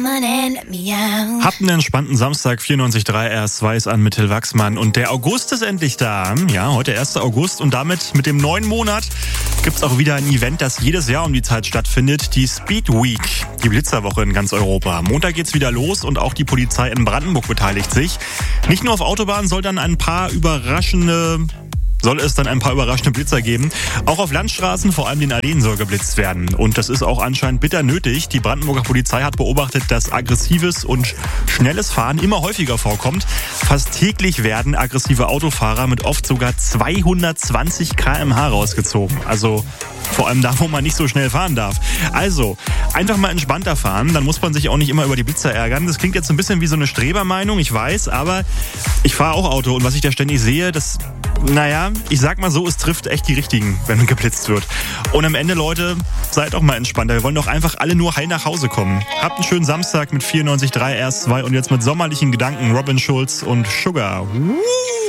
Habt einen entspannten Samstag, 94.3 RS2 ist an mit Till Wachsmann. Und der August ist endlich da. Ja, heute 1. August und damit mit dem neuen Monat gibt's auch wieder ein Event, das jedes Jahr um die Zeit stattfindet. Die Speed Week, die Blitzerwoche in ganz Europa. Montag geht's wieder los und auch die Polizei in Brandenburg beteiligt sich. Nicht nur auf Autobahnen soll es dann ein paar überraschende Blitzer geben. Auch auf Landstraßen, vor allem den Alleen, soll geblitzt werden. Und das ist auch anscheinend bitter nötig. Die Brandenburger Polizei hat beobachtet, dass aggressives und schnelles Fahren immer häufiger vorkommt. Fast täglich werden aggressive Autofahrer mit oft sogar 220 km/h rausgezogen. Also vor allem da, wo man nicht so schnell fahren darf. Also, einfach mal entspannter fahren, dann muss man sich auch nicht immer über die Blitzer ärgern. Das klingt jetzt ein bisschen wie so eine Strebermeinung, ich weiß, aber ich fahre auch Auto und was ich da ständig sehe, ich sag mal so, es trifft echt die Richtigen, wenn geblitzt wird. Und am Ende, Leute, seid auch mal entspannter. Wir wollen doch einfach alle nur heil nach Hause kommen. Habt einen schönen Samstag mit 94.3 RS2 und jetzt mit sommerlichen Gedanken Robin Schulz und Sugar.